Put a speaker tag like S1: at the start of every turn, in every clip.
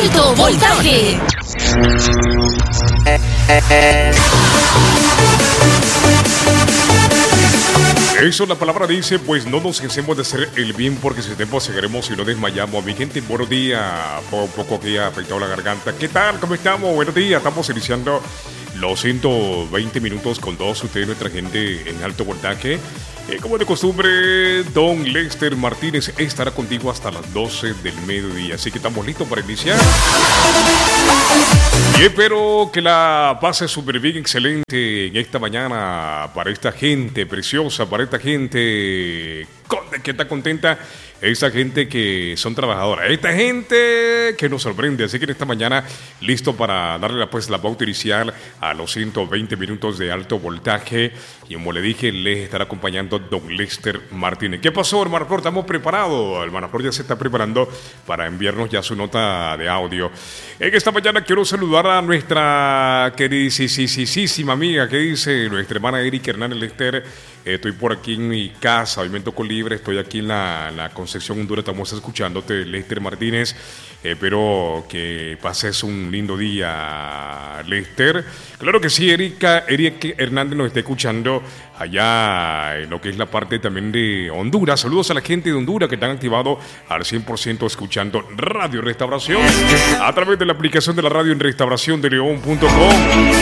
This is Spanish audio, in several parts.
S1: Alto Voltaje.
S2: Eso la palabra dice, pues no nos cansemos de hacer el bien porque si tiempo seguiremos y no desmayamos. Mi gente, buenos días. Poco que ha afectado la garganta. ¿Qué tal? ¿Cómo estamos? Buenos días. Estamos iniciando los 120 minutos con todos ustedes, nuestra gente en Alto Voltaje. Como de costumbre, Don Lester Martínez estará contigo hasta las 12 del mediodía. Así que estamos listos para iniciar. Y espero que la pase súper bien, excelente en esta mañana para esta gente preciosa, para esta gente que está contenta, esa gente que son trabajadoras, esta gente que nos sorprende. Así que en esta mañana, listo para darle la pauta inicial a los 120 minutos de Alto Voltaje. Y como le dije, les estará acompañando Don Lester Martínez. ¿Qué pasó, hermano Flor? Estamos preparados. El hermano Flor ya se está preparando para enviarnos ya su nota de audio. En esta mañana quiero saludar a nuestra queridísima amiga, que dice nuestra hermana Erika Hernández Lester. Estoy por aquí en mi casa, hoy me tocó libre, estoy aquí en la Concepción, Honduras, estamos escuchándote, Lester Martínez. Espero que pases un lindo día, Lester. Claro que sí, Erika Hernández nos está escuchando allá en lo que es la parte también de Honduras. Saludos a la gente de Honduras que están activados al 100% escuchando Radio Restauración a través de la aplicación de la radio en restauraciondeleon.com.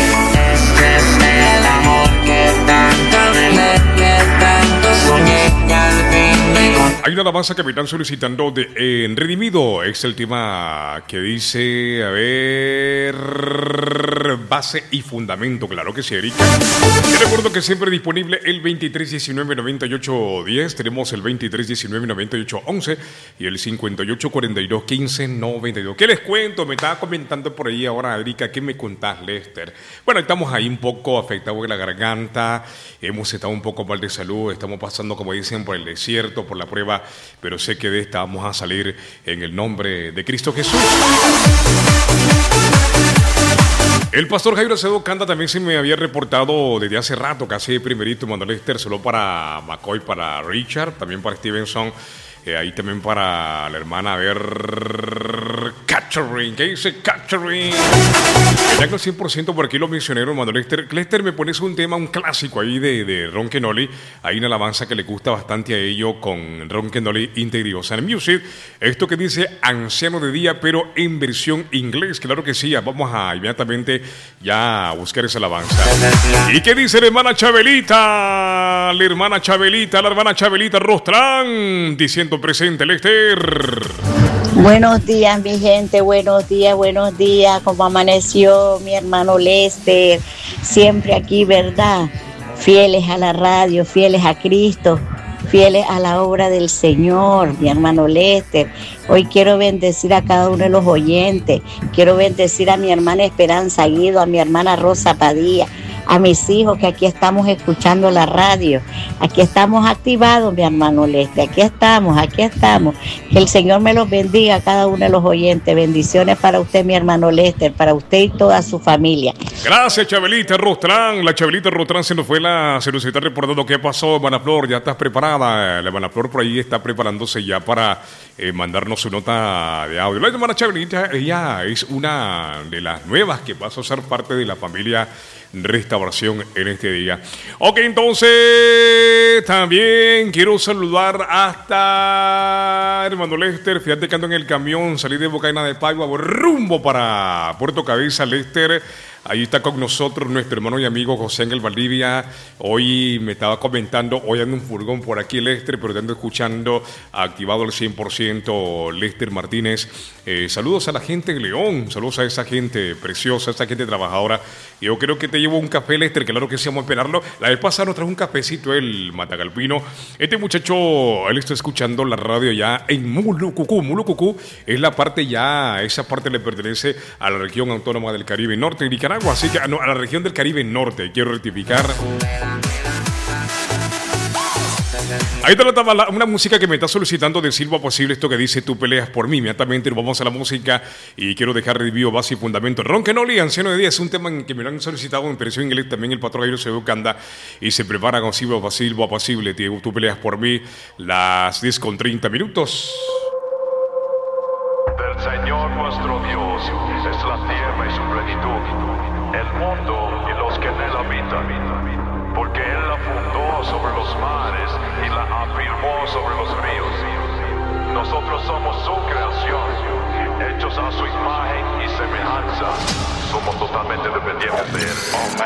S2: Hay una alabanza que me están solicitando en Redimido. Es el tema que dice, a ver, base y fundamento. Claro que sí, Erika. Te recuerdo que siempre disponible el 2319-9810. Tenemos el 2319-9811 y el 5842-1592. ¿Qué les cuento? Me estaba comentando por ahí ahora, Erika. ¿Qué me contás, Lester? Bueno, estamos ahí un poco afectados de la garganta. Hemos estado un poco mal de salud. Estamos pasando, como dicen, por el desierto, por la prueba. Pero sé que de esta vamos a salir en el nombre de Cristo Jesús. El pastor Jairo Acevedo Canda también se me había reportado desde hace rato, casi primerito, mandó Lester, solo para McCoy, para Richard, también para Stevenson, ahí también para la hermana, a ver, Catherine, ¿qué dice Catherine? Ya que al 100% por aquí los misioneros, mandó Lester. Lester, me pones un tema, un clásico ahí de Ron Kenoly. Hay una alabanza que le gusta bastante a ellos con Ron Kenoly, Integrity Music. Esto que dice Anciano de Día, pero en versión inglés. Claro que sí, vamos a inmediatamente ya a buscar esa alabanza. ¿Y qué dice la hermana Chabelita? La hermana Chabelita Rostrán, diciendo presente, Lester.
S3: Buenos días, mi gente, buenos días. ¿Cómo amaneció mi hermano Lester? Siempre aquí, ¿verdad? Fieles a la radio, fieles a Cristo, fieles a la obra del Señor, mi hermano Lester. Hoy quiero bendecir a cada uno de los oyentes. Quiero bendecir a mi hermana Esperanza Guido, a mi hermana Rosa Padilla, a mis hijos que aquí estamos escuchando la radio. Aquí estamos activados, mi hermano Lester. Aquí estamos. Que el Señor me los bendiga a cada uno de los oyentes. Bendiciones para usted, mi hermano Lester, para usted y toda su familia.
S2: Gracias, Chabelita Rostrán. La Chabelita Rostrán se nos está reportando qué pasó, hermana Flor. Ya estás preparada. La hermana Flor por ahí está preparándose ya para mandarnos su nota de audio. La hermana Chabelita, ella es una de las nuevas que pasa a ser parte de la familia Restauración en este día. Ok, entonces también quiero saludar hasta hermano Lester. Fíjate que ando en el camión, salí de Bocaina de Paiva, rumbo para Puerto Cabeza, Lester. Ahí está con nosotros nuestro hermano y amigo José Ángel Valdivia. Hoy me estaba comentando, hoy ando un furgón por aquí, Lester, pero te ando escuchando, activado al 100%, Lester Martínez. Saludos a la gente de León, saludos a esa gente preciosa, a esa gente trabajadora. Yo creo que te llevo un café, Lester, claro que sí, vamos a esperarlo. La vez pasada nos trajo un cafecito, el Matagalpino. Este muchacho, él está escuchando la radio ya en Mulucucú. Mulucucú es la parte ya, esa parte le pertenece a la región autónoma del Caribe Norte, Nicaragua, así que no, a la región del Caribe Norte, quiero rectificar. Ahí está una música que me está solicitando de Silva Posible, esto que dice tú peleas por mí. Inmediatamente nos vamos a la música y quiero dejar review, base y fundamento. Ron Kenoly, Anciano de Día, es un tema que me lo han solicitado en versión inglés también el patrón Jairo Acevedo Canda y se prepara con Silva Posible, tú peleas por mí, las 10:30.
S1: Del Señor nuestro Dios es la tierra y su plenitud, el mundo y los que en él habitan, porque Él la fundó sobre los mares y la afirmó sobre los ríos. Nosotros somos su creación, hechos a su imagen y semejanza. Somos totalmente dependientes de Él.